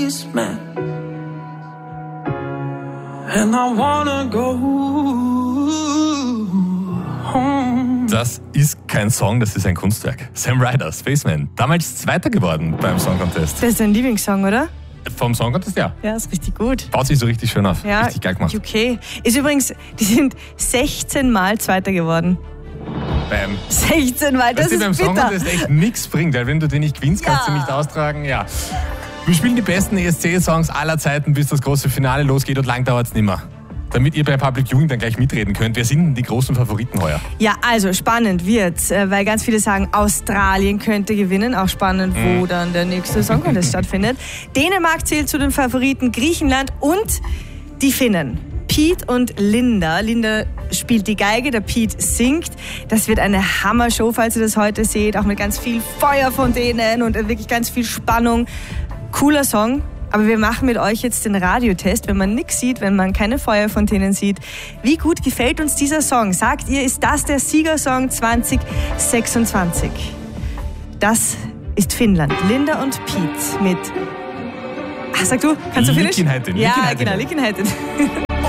And I wanna go home. Das ist kein Song, das ist ein Kunstwerk. Sam Ryder, Spaceman, damals Zweiter geworden beim Song Contest. Das ist dein Lieblingssong, oder? Vom Song Contest, ja. Ja, ist richtig gut. Baut sich so richtig schön auf. Ja, richtig geil gemacht. UK. Ist übrigens, die sind 16 Mal Zweiter geworden. 16 Mal, das ist beim bitter. Song Contest echt nichts bringt, weil wenn du den nicht gewinnst, kannst du nicht austragen. Ja. Wir spielen die besten ESC-Songs aller Zeiten, bis das große Finale losgeht und lang dauert es nicht mehr. Damit ihr bei Public Viewing dann gleich mitreden könnt. Wer sind denn die großen Favoriten heuer? Ja, also spannend wird's, weil ganz viele sagen, Australien könnte gewinnen. Auch spannend, wo dann der nächste Song Contest stattfindet. Dänemark zählt zu den Favoriten, Griechenland und die Finnen. Pete und Linda. Linda spielt die Geige, der Pete singt. Das wird eine Hammer-Show, falls ihr das heute seht. Auch mit ganz viel Feuerfontänen und wirklich ganz viel Spannung. Cooler Song. Aber wir machen mit euch jetzt den Radiotest, wenn man nichts sieht, wenn man keine Feuerfontänen sieht. Wie gut gefällt uns dieser Song? Sagt ihr, ist das der Siegersong 2026? Das ist Finnland. Linda und Pete mit... Ach, sag du, kannst du Finnisch? Likinhäiten. Ja, genau, Likinhäiten.